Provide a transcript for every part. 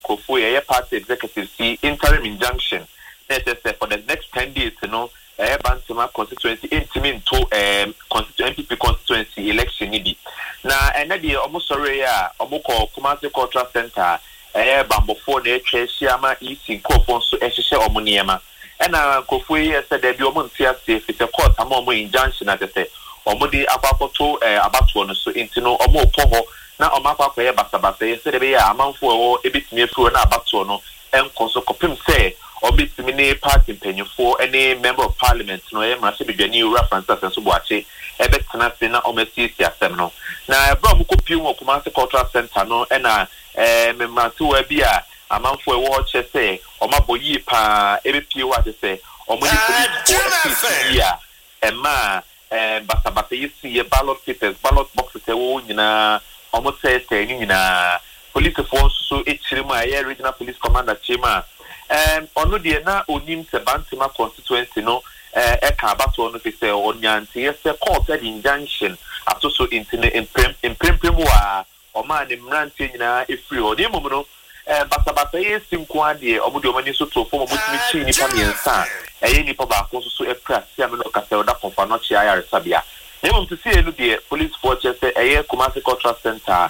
Kofu a party executive see interim injunction. For the next 10 days, Bantama constituency intimate to MPP constituency election nibi. Na enadi almost sorry omoko Kumasi Cultural Center bambofo na Chesiama East Kofon so ehhye omuniema. Ena Kofu said there be omuntia say fit a court amo injunction at the omudi akwakoto abatuo no so intino omo poho na omakwa ye basabasa ye said be ya amanfo ewo ebitimi afuro na abatuo no enkonso kopim say obitimi ne party mpanyefo any member of parliament no ye mrase bidwani reference asenso boache ebetena se na omesisi asem no na ebra mu kopim wo Kumasi Cultural Center no na memrase wa bia amanfo ewo che say omaboyi pa ebepie wa say omudi police ya ema basabasa yesi ballot papers ballot boxes ewo nyina almost say nyina police force so echirimu aye regional police commander chima ono de na onim se Bantima constituency no ka abato no say onyanti yes court injunction atoso imprempem wa o man mranti nyina efiri o de mum no basabasa yesi nko ade omude omani so to fo mutimi chi ni pa miensa nipa ba ko so ekra sia me no ka se oda konfa no chi ayare sabia na mum to see elu de police force say Kumasi Cultural Center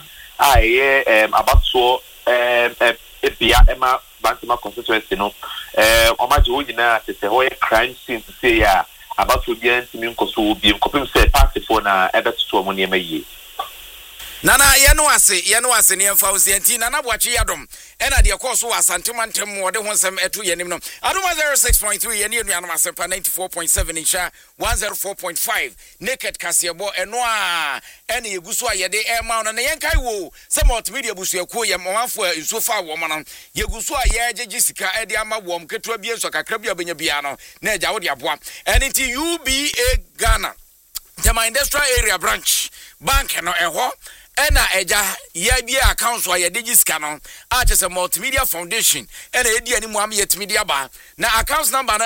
abato ebia ema Bantima constituency no omaje wo nyina say ho crime scene to say ya abato bia ntimi nkoso obi nkopim say party for na ebeto omo ne emaye Nana yenu ase ne mfa osianti nana boache yadom ena de koso asantemantam wode honsem eto yenim no adoma 06.3 yene nuanom asempa 94.7 insha 104.5 naked kasebo eno a ene yeguso ayede ema no na yenkai wo se multimedia busuakuo ye mwanfo nsofa wo mo no yeguso ayegege sika ede ama wo mketo bia nso kakra bia benya bia no na eja wo de aboa enti UBA Ghana Tema Industrial Area Branch bank no eho ena eja ya bia account so ya digiska no a chese multimedia foundation ena edi ani mu am yetmedia ba na account number no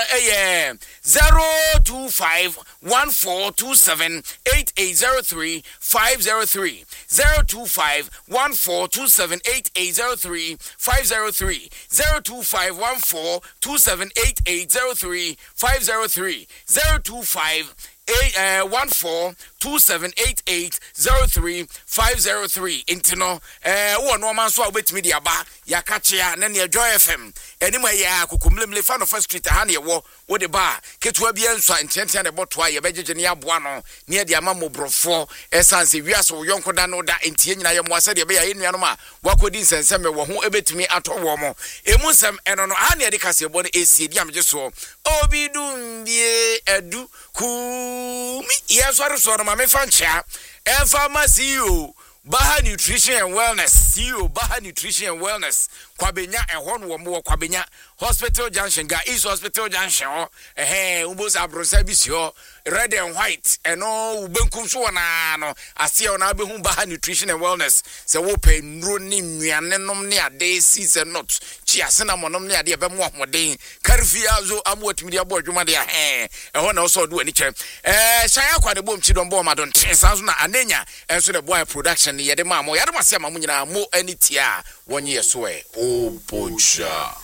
02514278803 503 02514278803 503 02514278803 503 025 14278803 intino wo no man so obetimi dia ba ya kachia na ne Joy FM enima ya kokomlemle fa no first street ha ne wo de ba ketua bia nso entientia ne botoa ye bejeje ne aboa no ne dia ma mobrofo esanse wiase wo yonko da no da entie nyina ye mo ase de be ya enua no ma wakodi nsenseme wo ho ebetimi ato wo mo emusem eno no ha ne de kase bo no esie dia mje so obidum bie edu ku mi yeso ma me fancha pharmacy Baha Nutrition and Wellness CEO Baha Nutrition and Wellness kwabenya ehon wo mo kwabenya Hospital Junction ga East Hospital Junction ubos abrosa bisio red and white eno ubenkum so na no ase ona abehu Baha Nutrition and Wellness se wo pe nro ni nnuane nom ne ade season not chi ase na monom ne ade be mo hoden karfia zo amwatimi abo adwuma de ehon na so do ani che shaya kwa de bom chi don bo madon trensa so na anenya enso de boy production ni yede ma mo yade ma se ma mo nyina mo anitia wonye so o boncha